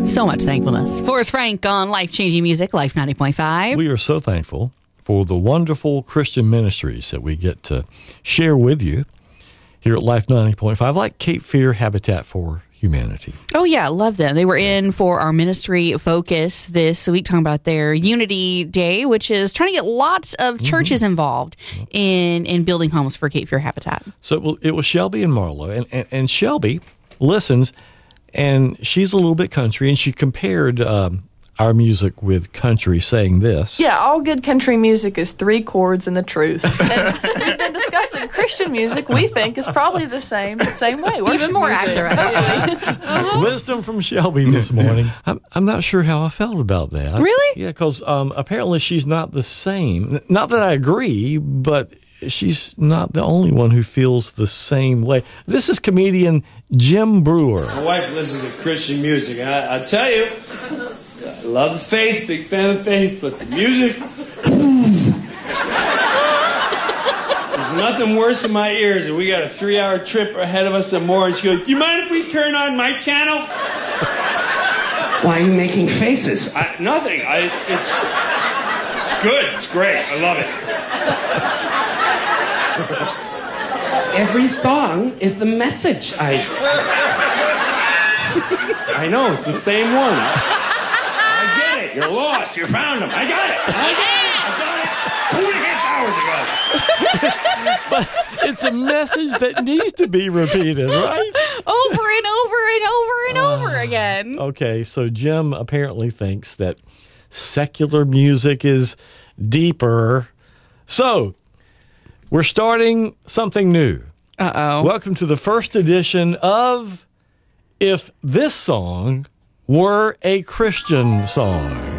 So much thankfulness. Forrest Frank on Life-Changing Music, Life 90.5. We are so thankful for the wonderful Christian ministries that we get to share with you here at Life 90.5, like Cape Fear Habitat for Humanity. Oh, yeah, love them. They were in for our ministry focus this week, talking about their Unity Day, which is trying to get lots of churches involved in building homes for Cape Fear Habitat. So it was Shelby and Marlo, and Shelby listens, and she's a little bit country, and she compared our music with country, saying this. Yeah, all good country music is 3 chords and the truth. And we've been discussing Christian music, we think, is probably the same way. Even more accurate. Wisdom from Shelby this morning. I'm not sure how I felt about that. Really? Yeah, because apparently she's not the same. Not that I agree, but she's not the only one who feels the same way. This is comedian Jim Brewer. My wife listens to Christian music, and I tell you, I love the faith, big fan of the faith, but the music, there's nothing worse in my ears, and we got a 3-hour trip ahead of us and more, and she goes, do you mind if we turn on my channel? Why are you making faces? Nothing. It's good. It's great. I love it. Every song is the message. I know, it's the same one. I get it. You're lost. You found him. I got it. I got it. 2.5 hours ago. But it's a message that needs to be repeated, right? Over and over and over and over again. Okay, so Jim apparently thinks that secular music is deeper. So, we're starting something new. Uh-oh. Welcome to the first edition of If This Song Were a Christian Song.